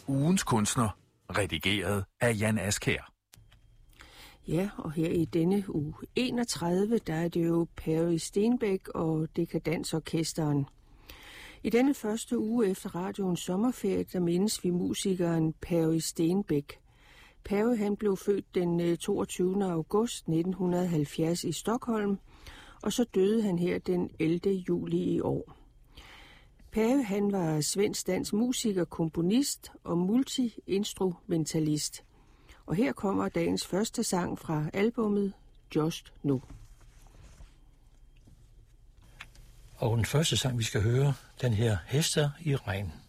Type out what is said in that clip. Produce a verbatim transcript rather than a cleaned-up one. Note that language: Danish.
Ugens kunstner, redigeret af Jan Askjær. Ja, og her i denne uge enogtredive, der er det jo Perry Stenbæk og Dekadansorkesteren. I denne første uge efter radioens sommerferie, der mindes vi musikeren Perry Stenbæk. Perry han blev født den toogtyvende august nitten halvfjerds i Stockholm, og så døde han her den ellevte juli i år. Perry han var svensk-dansk musiker, komponist og multi-instrumentalist. Og her kommer dagens første sang fra albummet Just Nu. Og den første sang, vi skal høre, den her Hester i regn.